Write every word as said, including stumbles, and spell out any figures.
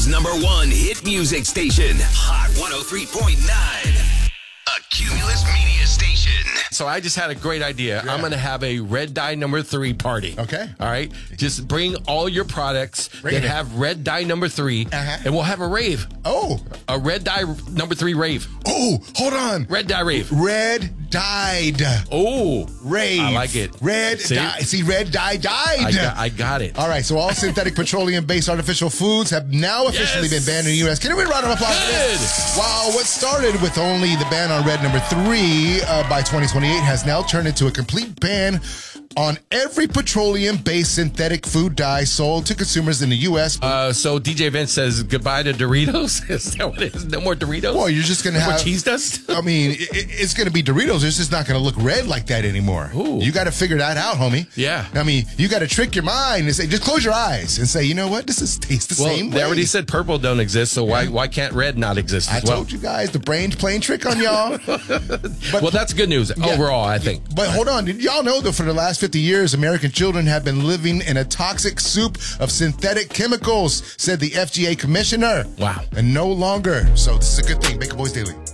number one hit music station, Hot one oh three point nine. A Cumulus Media Station. So I just had a great idea. Yeah. I'm going to have a red dye number three party. Okay. All right. Just bring all your products Bring that it. have red dye number three, Uh-huh. and we'll have a rave. Oh. A red dye number three rave. Oh, hold on. Red dye rave. Red dyed. Oh. Rave. I like it. Red See? dye. See, red dye dyed. I got, I got it. All right, so all synthetic petroleum-based artificial foods have now officially Yes. been banned in the U S. Can we round of applause for Good. this? Wow, what started with only the ban on red number three uh, by twenty twenty-eight has now turned into a complete ban on every petroleum-based synthetic food dye sold to consumers in the U S. Uh, so D J Vince says goodbye to Doritos. Is that what it is? No more Doritos? Boy, you're just going to no have... more cheese dust? I mean, it, it's going to be Doritos. It's just not going to look red like that anymore. Ooh. You got to figure that out, homie. Yeah. I mean, you got to trick your mind and say, just close your eyes and say, you know what? This is tastes the Well, same they way. already said purple don't exist, so why Yeah. why can't red not exist I as well? told you guys, the brain's playing trick on y'all. But, Well, that's good news Yeah. overall, I think. but hold on. Did y'all know that for the last fifty years, American children have been living in a toxic soup of synthetic chemicals, said the F D A commissioner. Wow. And no longer. So this is a good thing. Baker Boys Daily.